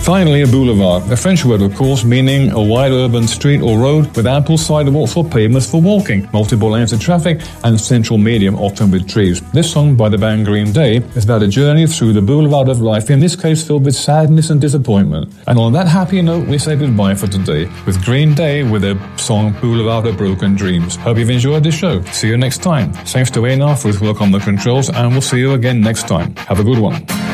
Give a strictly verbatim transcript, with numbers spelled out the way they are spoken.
Finally, a boulevard, a French word of course meaning a wide urban street or road with ample sidewalks or pavements for walking, multiple lanes of traffic, and central medium, often with trees. This song by the band Green Day is about a journey through the boulevard of life, in this case filled with sadness and disappointment. And on that happy note, we say goodbye for today with Green Day with their song Boulevard of Broken Dreams. Hope you've enjoyed this show. See you next time. Thanks to Einar for his work on the controls, and we'll see you again next time. Have a good one.